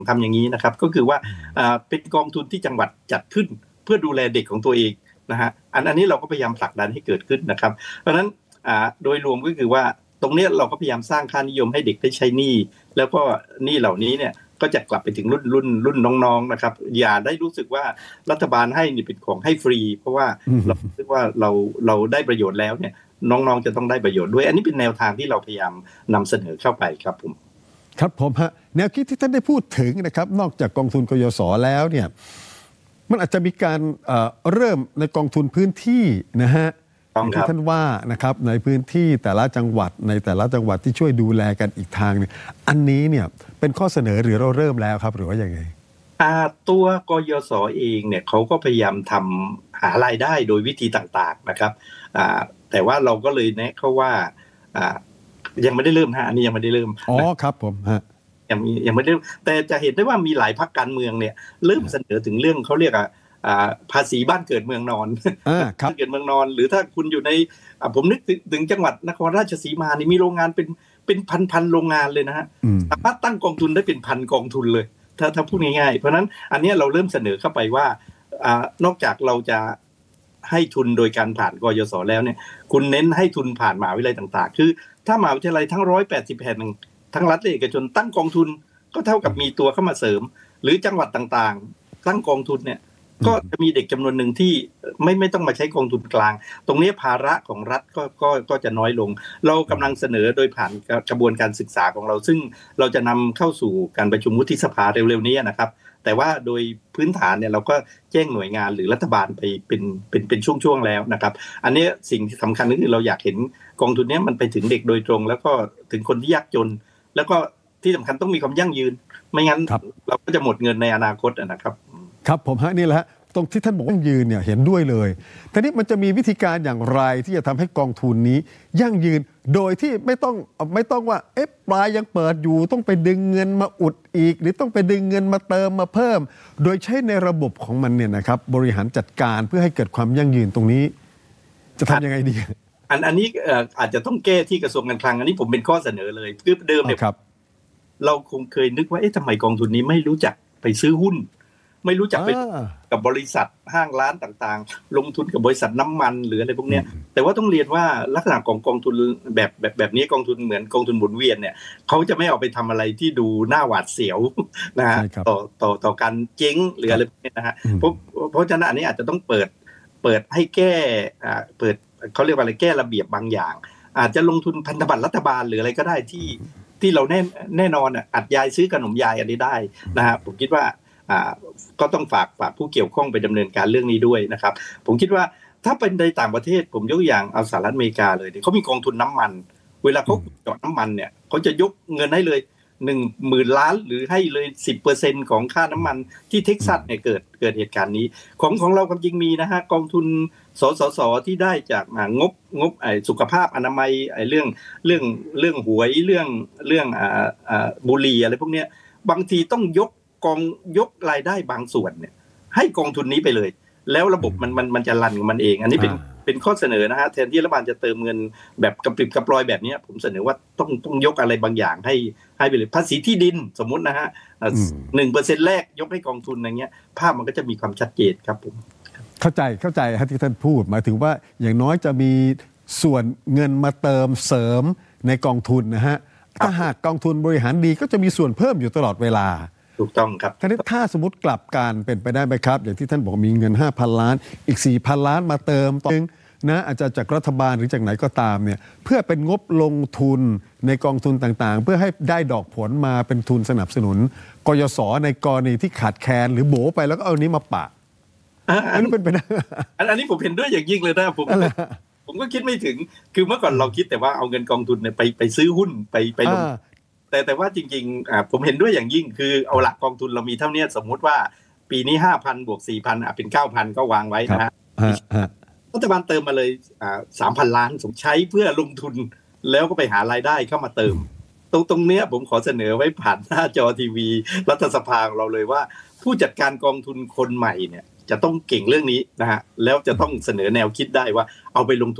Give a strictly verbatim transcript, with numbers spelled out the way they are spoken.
ทำอย่างนี้นะครับก็คือว่าเป็นกองทุนที่จังหวัดจัดขึ้นเพื่อดูแลเด็กของตัวเองนะฮะอันอันนี้เราก็พยายามผลักดันให้เกิดขึ้นนะครับเพราะฉะนั้นโดยรวมก็คือว่าตรงนี้เราก็พยายามสร้างค่านิยมให้เด็กได้ใช้หนี้แล้วก็หนี้เหล่านี้เนี่ยก็จะกลับไปถึงรุ่นรุ่นรุ่นน้องๆนะครับอย่าได้รู้สึกว่ารัฐบาลให้นี่เป็นของให้ฟรีเพราะว่าเราคิดว่าเราเราได้ประโยชน์แล้วเนี่ยน้องๆจะต้องได้ประโยชน์ด้วยอันนี้เป็นแนวทางที่เราพยายามนำเสนอเข้าไปครับผมครับผมฮะแนวคิดที่ท่านได้พูดถึงนะครับนอกจากกองทุนกยศแล้วเนี่ยมันอาจจะมีการ เอ่อ เริ่มในกองทุนพื้นที่นะฮะที่ท่านว่านะครับในพื้นที่แต่ละจังหวัดในแต่ละจังหวัดที่ช่วยดูแลกันอีกทางนึงอันนี้เนี่ยเป็นข้อเสนอหรือเราเริ่มแล้วครับหรือว่าอย่างไงตัวกยศเองเนี่ยเขาก็พยายามทำหารายได้โดยวิธีต่างๆนะครับแต่ว่าเราก็เลยแนะเขาว่ายังไม่ได้เริ่มฮะอันนี้ยังไม่ได้เริ่มอ๋อครับผมฮะยังมียังไม่ได้แต่จะเห็นได้ว่ามีหลายพรรคการเมืองเนี่ยเริ่มเสนอถึงเรื่องเขาเรียกอ่ะภาษีบ้านเกิดเมืองนอนบ้านเกิดเมืองนอนหรือถ้าคุณอยู่ในผมนึกถึงจังหวัดนครราชสีมานี่มีโรงงานเป็นเป็นพันๆโรงงานเลยนะฮะสามารถตั้งกองทุนได้เป็นพันกองทุนเลยถ้าถ้าพูดง่ายๆเพราะนั้นอันนี้เราเริ่มเสนอเข้าไปว่านอกจากเราจะให้ทุนโดยการผ่านกยศแล้วเนี่ยคุณเน้นให้ทุนผ่านมหาวิทยาลัยต่างๆคือถ้ามหาวิทยาลัยทั้งหนึ่งร้อยแปดสิบแห่งทั้งรัฐและเอกชนตั้งกองทุนก็เท่ากับมีตัวเข้ามาเสริมหรือจังหวัดต่างๆตั้งกองทุนเนี่ยก็จะมีเด็กจำนวนหนึ่งที่ไม่ไม่ต้องมาใช้กองทุนกลางตรงนี้ภาระของรัฐก็ก็ก็จะน้อยลงเรากำลังเสนอโดยผ่านกระบวนการศึกษาของเราซึ่งเราจะนำเข้าสู่การประชุมวุฒิสภาเร็วๆนี้นะครับแต่ว่าโดยพื้นฐานเนี่ยเราก็แจ้งหน่วยงานหรือรัฐบาลไปเป็นเป็นเป็นช่วงๆแล้วนะครับอันนี้สิ่งที่สำคัญก็คือเราอยากเห็นกองทุนนี้มันไปถึงเด็กโดยตรงแล้วก็ถึงคนที่ยากจนแล้วก็ที่สำคัญต้องมีความยั่งยืนไม่งั้นเราก็จะหมดเงินในอนาคตนะครับครับผมฮะนี่แหละตรงที่ท่านบอกว่ายั่งยืนเนี่ยเห็นด้วยเลยแต่นี้มันจะมีวิธีการอย่างไรที่จะทำให้กองทุนนี้ยั่งยืนโดยที่ไม่ต้องไม่ต้องว่าเอ๊ะปลายยังเปิดอยู่ต้องไปดึงเงินมาอุดอีกหรือต้องไปดึงเงินมาเติมมาเพิ่มโดยใช้ในระบบของมันเนี่ยนะครับบริหารจัดการเพื่อให้เกิดความยั่งยืนตรงนี้จะทำยังไงดีอันอันนี้อาจจะต้องแก้ที่กระทรวงการคลังอันนี้ผมเป็นข้อเสนอเลยคือเดิมเนี่ยเราคงเคยนึกว่าเอ๊ะทำไมกองทุนนี้ไม่รู้จักไปซื้อหุ้นไม่รู้จักไปกับบริษัทห้างร้านต่างๆลงทุนกับบริษัทน้ำมันหรืออะไรพวกนี้แต่ว่าต้องเรียนว่าลักษณะของกองทุนแบบแบบแบบนี้กองทุนเหมือนกองทุนหมุนเวียนเนี่ยเขาจะไม่เอาไปทำอะไรที่ดูหน้าหวาดเสียวนะฮะต่อต่อต่อการเจ๊งหรืออะไรพวกนี้นะฮะเพราะเพราะฉะนั้นอันนี้อาจจะต้องเปิดเปิดให้แก้อ่าเปิดเขาเรียกว่าอะไรแก้ระเบียบบางอย่างอาจจะลงทุนพันธบัตรรัฐบาลหรืออะไรก็ได้ที่ที่เราแน่แน่นอนอ่ะอัดยายซื้อขนมยายอันนี้ได้นะฮะผมคิดว่าก็ต้องฝากฝากผู้เกี่ยวข้องไปดำเนินการเรื่องนี้ด้วยนะครับผมคิดว่าถ้าเป็นในต่างประเทศผมยกอย่างเอาสหรัฐอเมริกาเลยเขามีกองทุนน้ำมันเวลาเขาเจาะน้ำมันเนี่ยเขาจะยกเงินให้เลยหนึ่งหมื่นล้านหรือให้เลย สิบเปอร์เซ็นต์ ของค่าน้ำมันที่เท็กซัสเนี่ยเกิดเกิดเหตุการณ์นี้ของของเราความจริงมีนะฮะกองทุนสสสที่ได้จากงบงบไอ้สุขภาพอนามัยไอ้เรื่องเรื่องเรื่องหวยเรื่องเรื่องอ่าอ่าบุหรี่อะไรพวกเนี้ยบางทีต้องยกกองยกรายได้บางส่วนเนี่ยให้กองทุนนี้ไปเลยแล้วระบบมันมันมันจะรันของมันเองอันนี้เป็นเป็นข้อเสนอนะฮะแทนที่รัฐบาลจะเติมเงินแบบกระปริบกระปรอยแบบนี้ผมเสนอว่าต้องต้องยกอะไรบางอย่างให้ให้ไปเลยภาษีที่ดินสมมุตินะฮะหนึ่งเปอร์เซ็นต์แรกยกให้กองทุนอะไรเงี้ยภาพมันก็จะมีความชัดเจนครับผมเข้าใจเข้าใจฮะที่ท่านพูดหมายถึงว่าอย่างน้อยจะมีส่วนเงินมาเติมเสริมในกองทุนนะฮะถ้าหากกองทุนบริหารดีก็จะมีส่วนเพิ่มอยู่ตลอดเวลาถูกต้องครับท่านถ้าสมมติกลับการเป็นไปได้ไหมครับอย่างที่ท่านบอกมีเงิน ห้าพัน ล้านอีก สี่พัน ล้านมาเติมต่อนะอาจจะจากรัฐบาลหรือจากไหนก็ตามเนี่ยเพื่อเป็นงบลงทุนในกองทุนต่างๆเพื่อให้ได้ดอกผลมาเป็นทุนสนับสนุนกยศในกรณีที่ขาดแคลนหรือโบไปแล้วก็เอานี้มาปะอันนี้เป็นไปได้อันนี้ผมเห็นด้วยอย่างยิ่งเลยนะผมผมก็คิดไม่ถึงคือเมื่อก่อนเราคิดแต่ว่าเอาเงินกองทุนเนี่ยไปไปซื้อหุ้นไปไปลงแต่แต่ว่าจริงๆอ่าผมเห็นด้วยอย่างยิ่งคือเอาหลักกองทุนเรามีเท่านี้สมมุติว่าปีนี้ ห้าพัน บวก สี่พัน อ่ะเป็น เก้าพัน ก็วางไว้นะฮะรัฐบาลเติมมาเลยอ่า สามพัน ล้านสมใช้เพื่อลงทุนแล้วก็ไปหารายได้เข้ามาเติมตรงตรงเนี้ยผมขอเสนอไว้ผ่านหน้าจอทีวีรัฐสภาของเราเลยว่าผู้จัดการกองทุนคนใหม่เนี่ยจะต้องเก่งเรื่องนี้นะฮะแล้วจะต้องเสนอแนวคิดได้ว่าเอาไปลงทุน